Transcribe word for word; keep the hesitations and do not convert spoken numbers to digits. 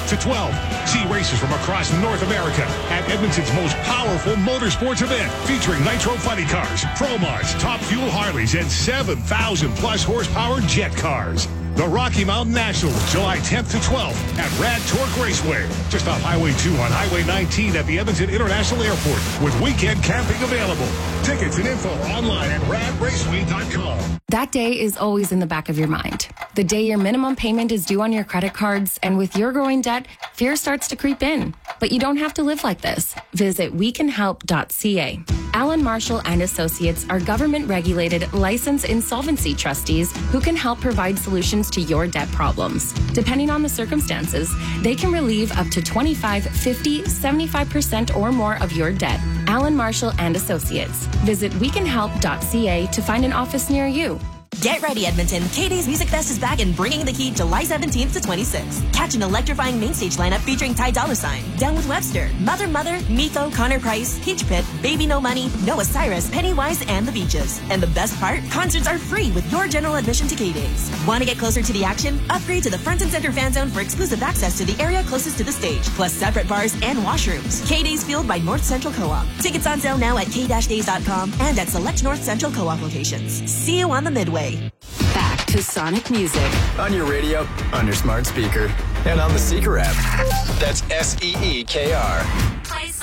to twelve. See races from across North America at Edmonton's most powerful motorsports event, featuring Nitro Funny Cars, Pro Mods, Top Fuel Harleys, and seven thousand plus horsepower jet cars. The Rocky Mountain National, July tenth to twelfth at Rad Torque Raceway, just off Highway two on Highway nineteen at the Edmonton International Airport, with weekend camping available. Tickets and info online at rad raceway dot com. That day is always in the back of your mind. The day your minimum payment is due on your credit cards, and with your growing debt, fear starts to creep in. But you don't have to live like this. Visit we can help dot c a. Allen Marshall and Associates are government-regulated, licensed insolvency trustees who can help provide solutions to your debt problems. Depending on the circumstances, they can relieve up to twenty-five, fifty, seventy-five percent or more of your debt. Allen Marshall and Associates. Visit we can help dot c a to find an office near you. Get ready, Edmonton. K-Day's Music Fest is back and bringing the heat July seventeenth to twenty-sixth. Catch an electrifying main stage lineup featuring Ty Dolla Sign, Down with Webster, Mother Mother, Miko, Connor Price, Peach Pit, Baby No Money, Noah Cyrus, Pennywise, and The Beaches. And the best part? Concerts are free with your general admission to K-Day's. Want to get closer to the action? Upgrade to the Front and Center Fan Zone for exclusive access to the area closest to the stage, plus separate bars and washrooms. K-Day's fueled by North Central Co-op. Tickets on sale now at k dash days dot com and at select North Central Co-op locations. See you on the Midway. Back to Sonic Music. On your radio, on your smart speaker, and on the Seeker app. That's S E E K R.